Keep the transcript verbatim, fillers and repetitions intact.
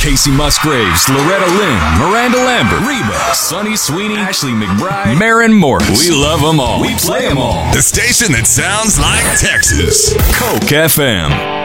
Casey Musgraves, Loretta Lynn, Miranda Lambert, Reba, Sonny Sweeney, Ashley McBride, Maren Morris. We love them all. We play them all. The station that sounds like Texas. Coke F M.